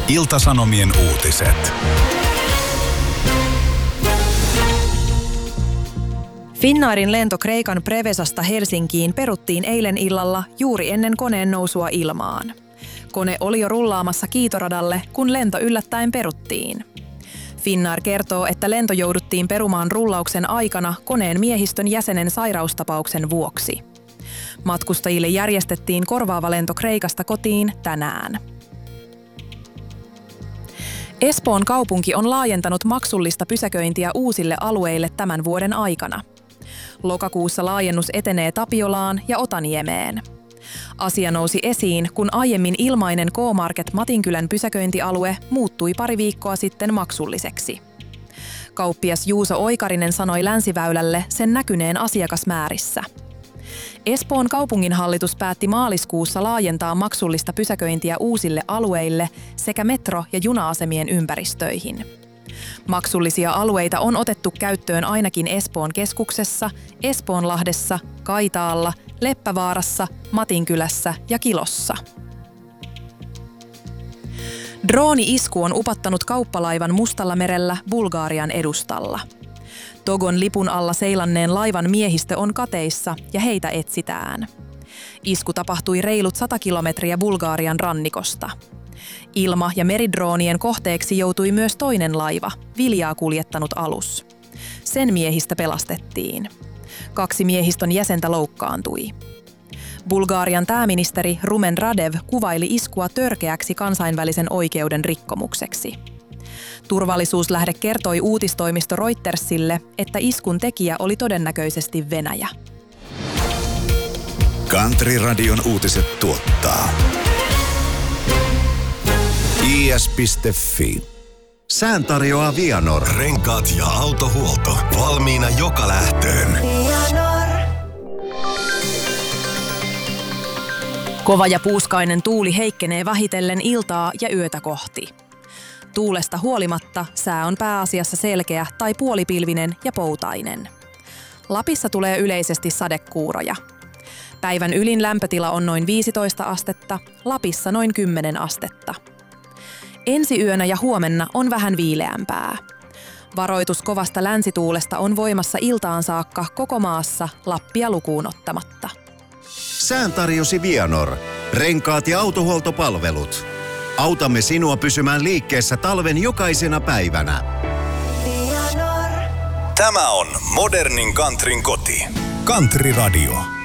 Ilta-Sanomien uutiset. Finnairin lento Kreikan Prevesasta Helsinkiin peruttiin eilen illalla juuri ennen koneen nousua ilmaan. Kone oli jo rullaamassa kiitoradalle, kun lento yllättäen peruttiin. Finnair kertoo, että lento jouduttiin perumaan rullauksen aikana koneen miehistön jäsenen sairaustapauksen vuoksi. Matkustajille järjestettiin korvaava lento Kreikasta kotiin tänään. Espoon kaupunki on laajentanut maksullista pysäköintiä uusille alueille tämän vuoden aikana. Lokakuussa laajennus etenee Tapiolaan ja Otaniemeen. Asia nousi esiin, kun aiemmin ilmainen K-Market Matinkylän pysäköintialue muuttui pari viikkoa sitten maksulliseksi. Kauppias Juuso Oikarinen sanoi Länsiväylälle sen näkyneen asiakasmäärissä. Espoon kaupunginhallitus päätti maaliskuussa laajentaa maksullista pysäköintiä uusille alueille sekä metro- ja juna-asemien ympäristöihin. Maksullisia alueita on otettu käyttöön ainakin Espoon keskuksessa, Espoonlahdessa, Kaitaalla, Leppävaarassa, Matinkylässä ja Kilossa. Drooni-isku on upottanut kauppalaivan Mustallamerellä Bulgarian edustalla. Togon lipun alla seilanneen laivan miehistö on kateissa ja heitä etsitään. Isku tapahtui reilut 100 kilometriä Bulgarian rannikosta. Ilma- ja meridroonien kohteeksi joutui myös toinen laiva, viljaa kuljettanut alus. Sen miehistä pelastettiin. 2 miehistön jäsentä loukkaantui. Bulgarian pääministeri Rumen Radev kuvaili iskua törkeäksi kansainvälisen oikeuden rikkomukseksi. Turvallisuuslähde kertoi uutistoimisto Reutersille, että iskun tekijä oli todennäköisesti Venäjä. Country-radion uutiset tuottaa is.fi. Sään tarjoaa Vianor. Renkaat ja autohuolto. Valmiina joka lähtöön. Kova ja puuskainen tuuli heikkenee vähitellen iltaa ja yötä kohti. Tuulesta huolimatta sää on pääasiassa selkeä tai puolipilvinen ja poutainen. Lapissa tulee yleisesti sadekuuroja. Päivän ylin lämpötila on noin 15 astetta, Lapissa noin 10 astetta. Ensi yönä ja huomenna on vähän viileämpää. Varoitus kovasta länsituulesta on voimassa iltaan saakka koko maassa Lappia lukuun ottamatta. Sään tarjosi Vianor. Renkaat ja autohuoltopalvelut. Autamme sinua pysymään liikkeessä talven jokaisena päivänä. Tämä on modernin countryn koti. Country Radio.